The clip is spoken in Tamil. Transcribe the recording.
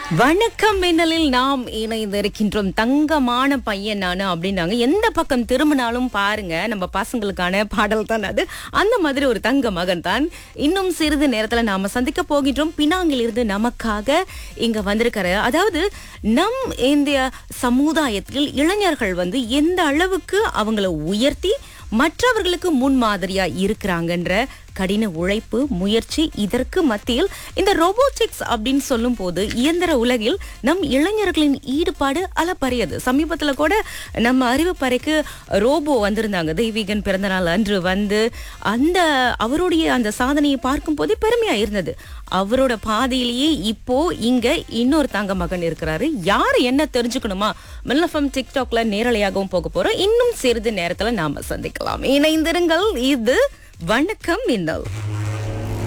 வணக்கம் மின்னலில் நாம் இணைந்திருக்கின்றோம். தங்கமான பையன் நானு அப்படின்னாங்க. எந்த பக்கம் திரும்பினாலும் பாருங்க நம்ம பசங்களுக்கான பாடல் தான் அது. அந்த மாதிரி ஒரு தங்க மகன் தான். இன்னும் சிறிது நேரத்துல நாம சந்திக்க போகின்றோம். பினாங்கில் இருந்து நமக்காக இங்க வந்திருக்கிற, அதாவது நம் இந்திய சமுதாயத்தில் இளைஞர்கள் எந்த அளவுக்கு அவங்கள உயர்த்தி மற்றவர்களுக்கு முன்மாதிரியா இருக்கிறாங்கன்ற கடின உழைப்பு முயற்சி, இதற்கு மத்தியில் இந்த ரோபோட்டிக்ஸ் அப்படின்னு சொல்லும் போது இயந்திர உலகில் நம் இளைஞர்களின் ஈடுபாடு அளப்பரியது. சமீபத்துல கூட நம்ம அறிவுப்பறைக்கு ரோபோ வந்திருந்தாங்க. தெய்வீகன் பிறந்தநாள் அன்று அவருடைய அந்த சாதனையை பார்க்கும் போதே பெருமையா இருந்தது. அவரோட பாதையிலேயே இப்போ இங்க இன்னொரு தங்க மகன் இருக்கிறாரு. யாரு என்ன தெரிஞ்சுக்கணுமா, மில்எஃப்எம் டிக்டாக்ல நேரலையாகவும் போக போறோம். இன்னும் சிறிது நேரத்துல நாம சந்திக்கலாம். இணைந்திருங்கள். இது வணக்கம் மின்னல்.